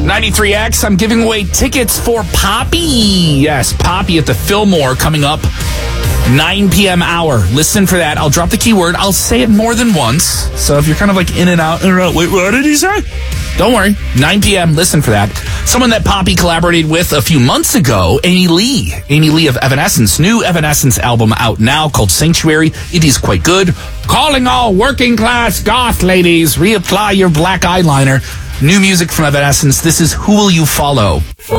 93X, I'm giving away tickets for Poppy. Yes, Poppy at the Fillmore coming up 9 p.m. hour. Listen for that. I'll drop the keyword. I'll say it more than once. So if you're kind of like in and out, wait, what did he say? Don't worry. 9 p.m. Listen for that. Someone that Poppy collaborated with a few months ago, Amy Lee. Amy Lee of Evanescence. New Evanescence album out now called Sanctuary. It is quite good. Calling all working class goth ladies. Reapply your black eyeliner. New music from Evanescence. This is Who Will You Follow?